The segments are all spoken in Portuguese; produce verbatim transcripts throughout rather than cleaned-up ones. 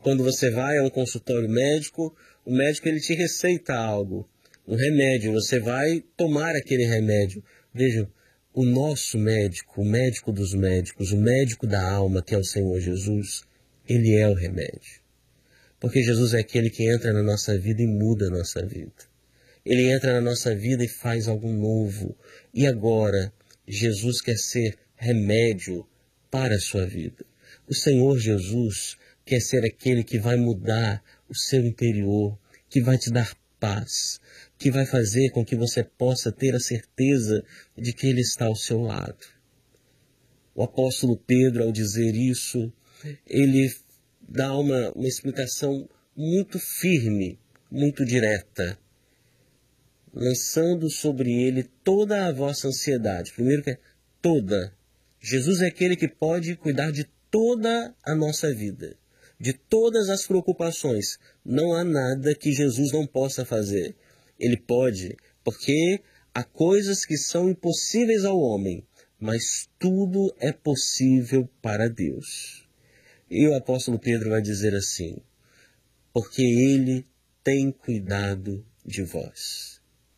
Quando você vai a um consultório médico, o médico ele te receita algo, um remédio, você vai tomar aquele remédio. Veja, o nosso médico, o médico dos médicos, o médico da alma, que é o Senhor Jesus, ele é o remédio. Porque Jesus é aquele que entra na nossa vida e muda a nossa vida. Ele entra na nossa vida e faz algo novo. E agora, Jesus quer ser remédio para a sua vida. O Senhor Jesus quer ser aquele que vai mudar o seu interior, que vai te dar paz, que vai fazer com que você possa ter a certeza de que Ele está ao seu lado. O apóstolo Pedro, ao dizer isso, ele dá uma, uma explicação muito firme, muito direta, lançando sobre ele toda a vossa ansiedade. Primeiro que é toda. Jesus é aquele que pode cuidar de toda a nossa vida, de todas as preocupações. Não há nada que Jesus não possa fazer. Ele pode, porque há coisas que são impossíveis ao homem, mas tudo é possível para Deus. E o apóstolo Pedro vai dizer assim, porque Ele tem cuidado de vós.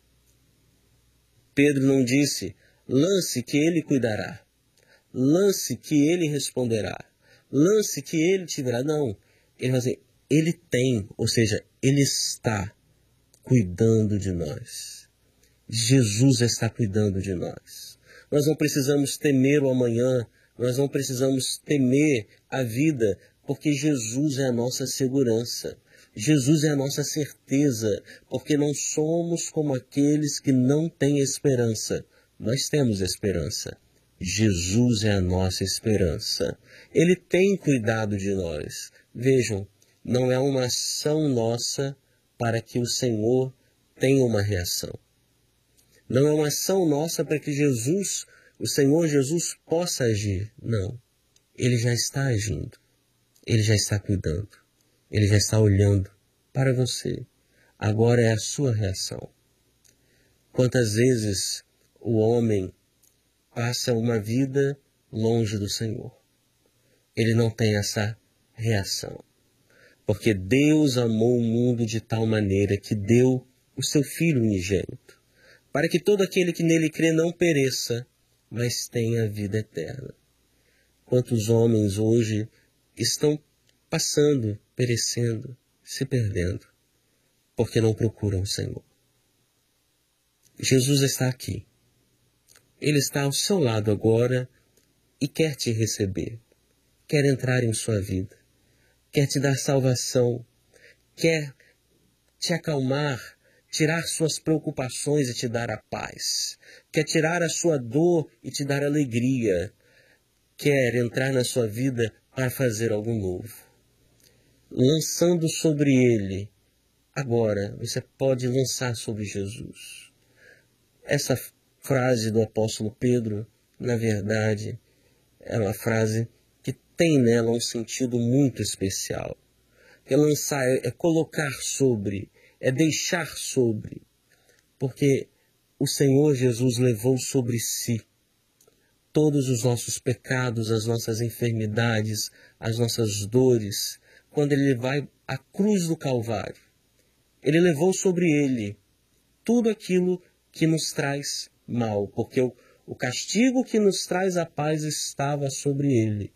Pedro não disse, lance que Ele cuidará, lance que Ele responderá, lance que Ele te verá. Não, ele vai dizer, Ele tem, ou seja, Ele está cuidando de nós. Jesus está cuidando de nós. Nós não precisamos temer o amanhã, nós não precisamos temer a vida, porque Jesus é a nossa segurança. Jesus é a nossa certeza, porque não somos como aqueles que não têm esperança. Nós temos esperança. Jesus é a nossa esperança. Ele tem cuidado de nós. Vejam, não é uma ação nossa para que o Senhor tenha uma reação. Não é uma ação nossa para que Jesus, o Senhor Jesus, possa agir. Não. Ele já está agindo. Ele já está cuidando. Ele já está olhando para você. Agora é a sua reação. Quantas vezes o homem passa uma vida longe do Senhor? Ele não tem essa reação. Porque Deus amou o mundo de tal maneira que deu o seu Filho unigênito, para que todo aquele que nele crê não pereça, mas tenha a vida eterna. Quantos homens hoje estão passando, perecendo, se perdendo, porque não procuram o Senhor. Jesus está aqui. Ele está ao seu lado agora e quer te receber, quer entrar em sua vida, quer te dar salvação, quer te acalmar, tirar suas preocupações e te dar a paz, quer tirar a sua dor e te dar alegria, quer entrar na sua vida para fazer algo novo. Lançando sobre Ele, agora você pode lançar sobre Jesus. Essa frase do apóstolo Pedro, na verdade, é uma frase que tem nela um sentido muito especial. É lançar, é colocar sobre, é deixar sobre, porque o Senhor Jesus levou sobre si todos os nossos pecados, as nossas enfermidades, as nossas dores. Quando Ele vai à cruz do Calvário, Ele levou sobre Ele tudo aquilo que nos traz mal, porque o, o castigo que nos traz a paz estava sobre Ele.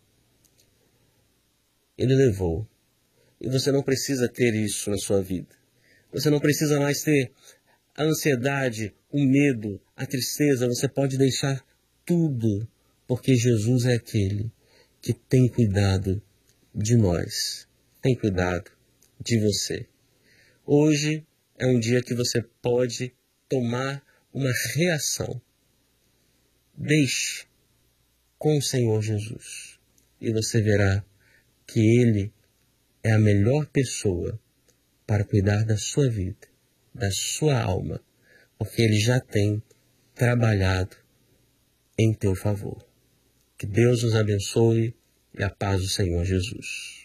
Ele levou. E você não precisa ter isso na sua vida. Você não precisa mais ter a ansiedade, o medo, a tristeza. Você pode deixar tudo, porque Jesus é aquele que tem cuidado de nós. Tem cuidado de você. Hoje é um dia que você pode tomar uma reação. Deixe com o Senhor Jesus. E você verá que Ele é a melhor pessoa para cuidar da sua vida, da sua alma, porque Ele já tem trabalhado em teu favor. Que Deus nos abençoe e a paz do Senhor Jesus.